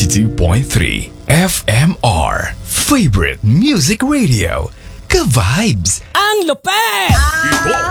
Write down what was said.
92.3 FMR Favorite Music Radio. Ka-vibes! Ang lupet!